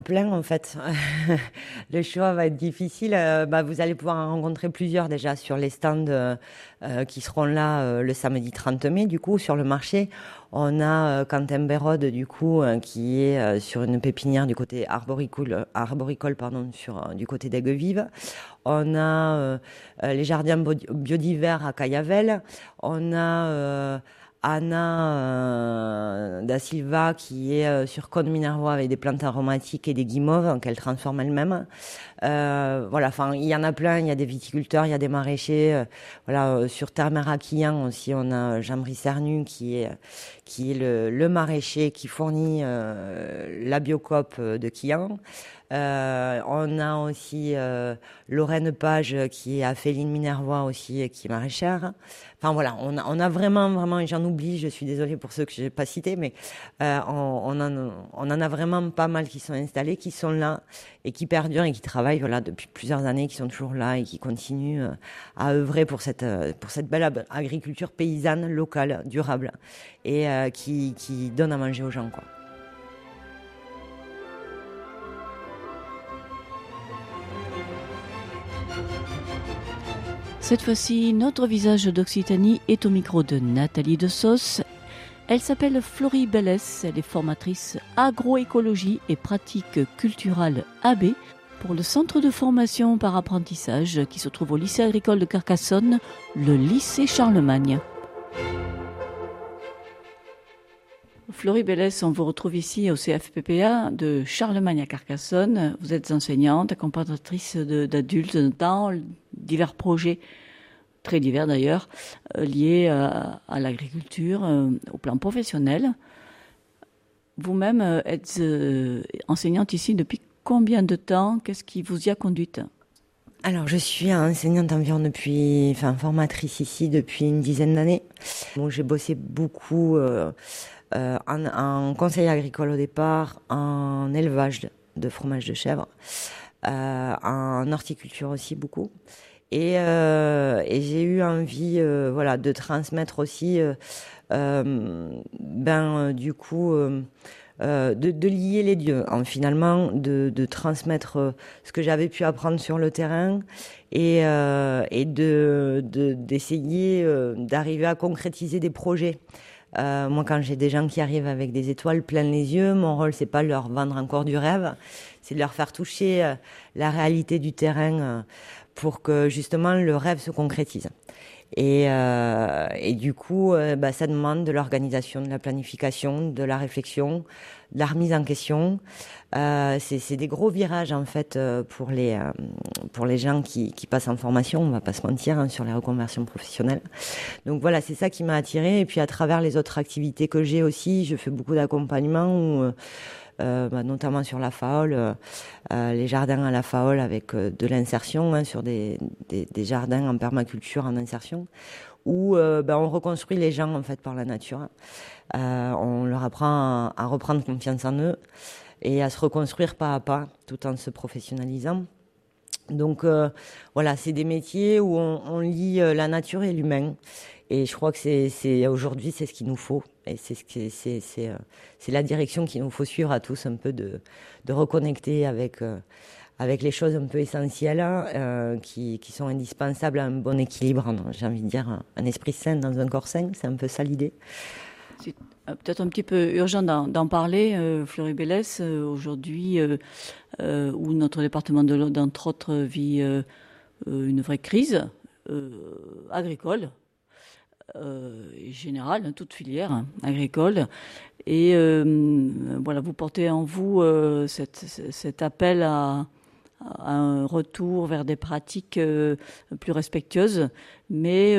Plein en fait. Le choix va être difficile. Vous allez pouvoir en rencontrer plusieurs déjà sur les stands qui seront là le samedi 30 mai. Du coup, sur le marché, on a Quentin Bérode du coup qui est sur une pépinière du côté arboricole pardon, du côté d'Aigues-Vives. On a les jardins biodivers à Caillavel. On a Anna da Silva qui est sur Cône Minervois avec des plantes aromatiques et des guimauves qu'elle transforme elle-même. Voilà, enfin il y en a plein. Il y a des viticulteurs, il y a des maraîchers. Sur Terre-Mer à Quillan aussi, on a Jean-Marie Cernu qui est le maraîcher qui fournit la biocoop de Quillan. On a aussi Lorraine Page qui a fait Féline Minervois aussi et qui est maraîchère. Enfin voilà, on a vraiment, et j'en oublie, je suis désolée pour ceux que je n'ai pas cités, mais on en a vraiment pas mal qui sont installés, qui sont là et qui perdurent et qui travaillent voilà, depuis plusieurs années, qui sont toujours là et qui continuent à œuvrer pour cette belle agriculture paysanne, locale, durable et qui donne à manger aux gens, quoi. Cette fois-ci, notre visage d'Occitanie est au micro de Nathalie Dessos. Elle s'appelle Florie Bellès, elle est formatrice agroécologie et pratique culturelle AB pour le centre de formation par apprentissage qui se trouve au lycée agricole de Carcassonne, le lycée Charlemagne. Florie Bellès, on vous retrouve ici au CFPPA de Charlemagne à Carcassonne. Vous êtes enseignante, accompagnatrice d'adultes dans divers projets, très divers d'ailleurs, liés à l'agriculture, au plan professionnel. Vous-même êtes enseignante ici depuis combien de temps? Qu'est-ce qui vous y a conduite? Alors, je suis enseignante environ formatrice ici depuis une dizaine d'années. Bon, j'ai bossé beaucoup en conseil agricole au départ, en élevage de fromage de chèvre, en horticulture aussi beaucoup. Et j'ai eu envie de transmettre aussi de lier les deux, finalement, de transmettre ce que j'avais pu apprendre sur le terrain et d'essayer d'arriver à concrétiser des projets. Moi, quand j'ai des gens qui arrivent avec des étoiles plein les yeux, mon rôle, c'est pas de leur vendre encore du rêve, c'est de leur faire toucher la réalité du terrain pour que justement le rêve se concrétise. Et du coup, ça demande de l'organisation, de la planification, de la réflexion, de la remise en question. C'est des gros virages en fait pour les gens qui passent en formation. On va pas se mentir sur les reconversions professionnelles. Donc voilà, c'est ça qui m'a attirée. Et puis à travers les autres activités que j'ai aussi, je fais beaucoup d'accompagnement notamment sur la FAOL, les jardins à la FAOL avec de l'insertion sur des jardins en permaculture en insertion où on reconstruit les gens en fait par la nature. On leur apprend à reprendre confiance en eux et à se reconstruire pas à pas tout en se professionnalisant. Donc c'est des métiers où on lie la nature et l'humain. Et je crois que c'est aujourd'hui c'est ce qu'il nous faut et c'est la direction qu'il nous faut suivre à tous, un peu de reconnecter avec les choses un peu essentielles qui sont indispensables à un bon équilibre. J'ai envie de dire un esprit sain dans un corps sain, c'est un peu ça l'idée. C'est peut-être un petit peu urgent d'en parler, Florie Bellès, aujourd'hui où notre département de l'Aude, entre autres, vit une vraie crise agricole, générale, toute filière agricole. Et vous portez en vous cet appel à un retour vers des pratiques plus respectueuses, mais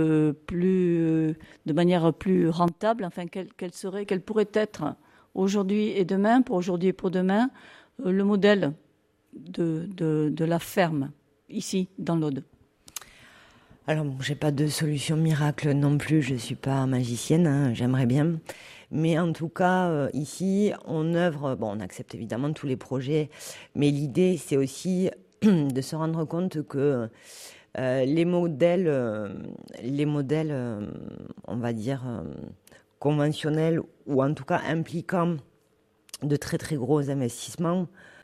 de manière plus rentable. Enfin, quel pourrait être aujourd'hui et demain, pour aujourd'hui et pour demain, le modèle de la ferme ici dans l'Aude? Alors, j'ai pas de solution miracle non plus, je suis pas magicienne, j'aimerais bien. Mais en tout cas, ici, on œuvre, on accepte évidemment tous les projets, mais l'idée, c'est aussi de se rendre compte que les modèles, on va dire, conventionnels, ou en tout cas impliquant de très très gros investissements,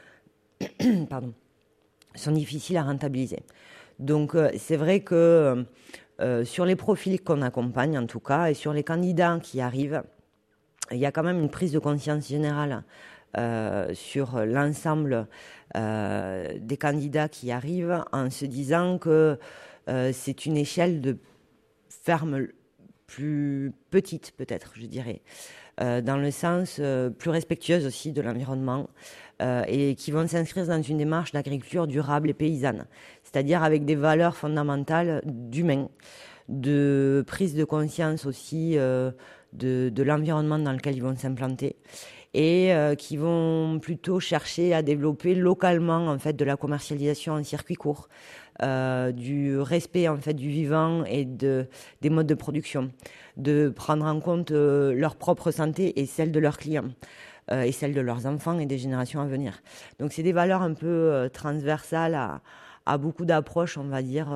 pardon, sont difficiles à rentabiliser. Donc c'est vrai que sur les profils qu'on accompagne en tout cas et sur les candidats qui arrivent, il y a quand même une prise de conscience générale sur l'ensemble des candidats qui arrivent en se disant que c'est une échelle de ferme plus petite peut-être, je dirais, dans le sens plus respectueuse aussi de l'environnement et qui vont s'inscrire dans une démarche d'agriculture durable et paysanne, c'est-à-dire avec des valeurs fondamentales d'humain, de prise de conscience aussi de l'environnement dans lequel ils vont s'implanter et qui vont plutôt chercher à développer localement en fait de la commercialisation en circuit court, du respect en fait du vivant et des modes de production, de prendre en compte leur propre santé et celle de leurs clients et celle de leurs enfants et des générations à venir. Donc c'est des valeurs un peu transversales à beaucoup d'approches, on va dire,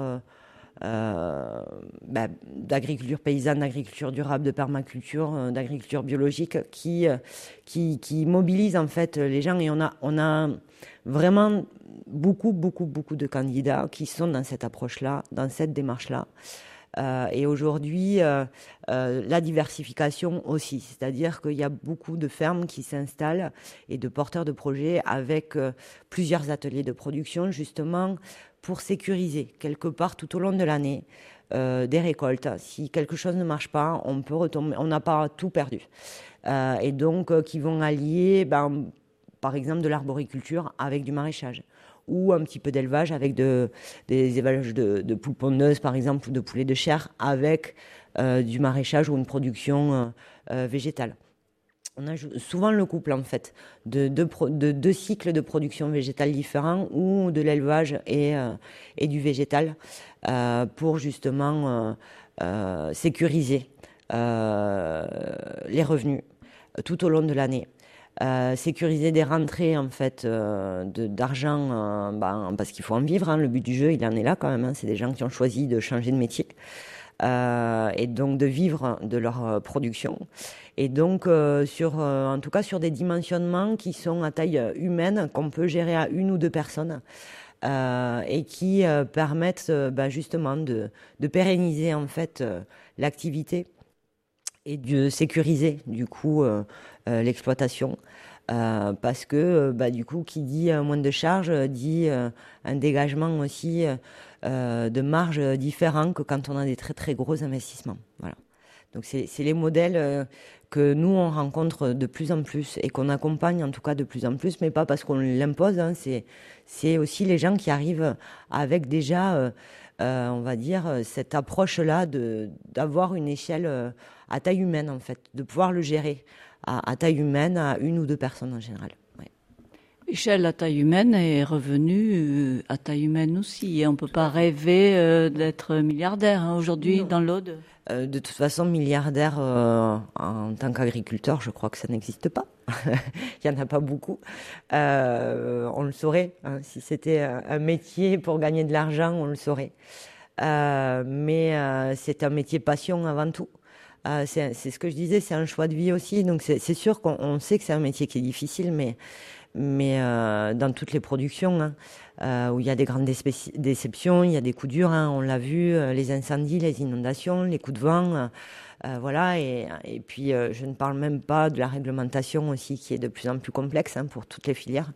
d'agriculture paysanne, d'agriculture durable, de permaculture, d'agriculture biologique qui mobilise en fait les gens et on a vraiment beaucoup de candidats qui sont dans cette approche-là, dans cette démarche-là. Et aujourd'hui, la diversification aussi, c'est-à-dire qu'il y a beaucoup de fermes qui s'installent et de porteurs de projets avec plusieurs ateliers de production justement pour sécuriser quelque part tout au long de l'année des récoltes. Si quelque chose ne marche pas, on peut retomber, on n'a pas tout perdu. Et donc qui vont allier, par exemple, de l'arboriculture avec du maraîchage ou un petit peu d'élevage avec des élevages de poules pondeuses, par exemple, ou de poulets de chair avec du maraîchage ou une production végétale. On a souvent le couple, en fait, de deux cycles de production végétale différents ou de l'élevage et du végétal pour justement sécuriser les revenus tout au long de l'année. Sécuriser des rentrées en fait d'argent parce qu'il faut en vivre, hein. Le but du jeu il en est là quand même, hein. C'est des gens qui ont choisi de changer de métier et donc de vivre de leur production et donc en tout cas sur des dimensionnements qui sont à taille humaine qu'on peut gérer à une ou deux personnes et qui permettent justement de pérenniser en fait l'activité et de sécuriser du coup l'exploitation parce que du coup qui dit moins de charges dit un dégagement aussi de marge différent que quand on a des très très gros investissements. Voilà. Donc c'est les modèles que nous on rencontre de plus en plus et qu'on accompagne en tout cas de plus en plus, mais pas parce qu'on l'impose, hein, c'est aussi les gens qui arrivent avec déjà on va dire cette approche-là d'avoir une échelle à taille humaine en fait, de pouvoir le gérer à taille humaine, à une ou deux personnes en général. Ouais. Échelle à taille humaine et revenu à taille humaine aussi. Et on ne peut pas rêver d'être milliardaire aujourd'hui dans l'Aude. De toute façon, milliardaire en tant qu'agriculteur, je crois que ça n'existe pas. Il n'y en a pas beaucoup. On le saurait. Hein, si c'était un métier pour gagner de l'argent, on le saurait. Mais c'est un métier passion avant tout. C'est ce que je disais, c'est un choix de vie aussi. Donc c'est sûr qu'on sait que c'est un métier qui est difficile, mais dans toutes les productions, hein, où il y a des grandes déceptions, il y a des coups durs, hein, on l'a vu, les incendies, les inondations, les coups de vent, voilà. Et puis je ne parle même pas de la réglementation aussi qui est de plus en plus complexe, hein, pour toutes les filières.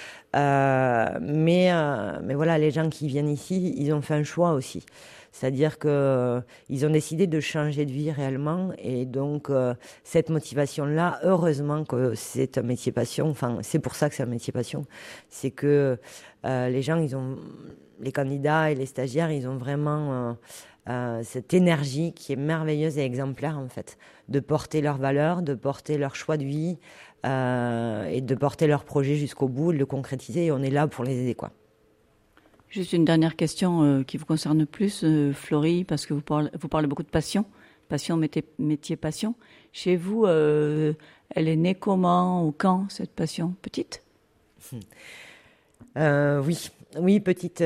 Mais voilà, les gens qui viennent ici, ils ont fait un choix aussi. C'est-à-dire que ils ont décidé de changer de vie réellement et donc cette motivation-là, heureusement que c'est un métier passion. Enfin, c'est pour ça que c'est un métier passion. C'est que les gens, les candidats et les stagiaires, ils ont vraiment cette énergie qui est merveilleuse et exemplaire en fait, de porter leurs valeurs, de porter leur choix de vie et de porter leur projet jusqu'au bout, de le concrétiser. Et on est là pour les aider, quoi. Juste une dernière question qui vous concerne plus, Florie, parce que vous parlez beaucoup de passion, métier passion. Chez vous, elle est née comment ou quand, cette passion? Petite? Oui, petite.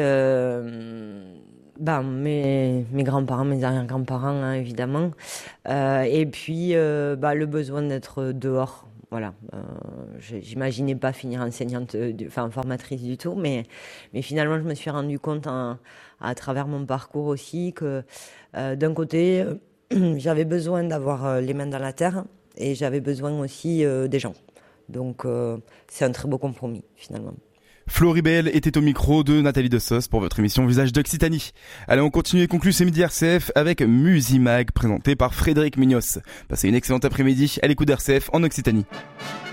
Mes grands-parents, mes arrière-grands-parents, hein, évidemment. Et puis, le besoin d'être dehors. Voilà, j'imaginais pas finir enseignante, formatrice du tout, mais finalement je me suis rendu compte à travers mon parcours aussi que d'un côté j'avais besoin d'avoir les mains dans la terre et j'avais besoin aussi des gens. Donc c'est un très beau compromis finalement. Floribel était au micro de Nathalie Dessos pour votre émission Visage d'Occitanie. Allez, on continue et conclut ce midi RCF avec Musimag présenté par Frédéric Mignos. Passez une excellente après-midi à l'écoute d'RCF en Occitanie.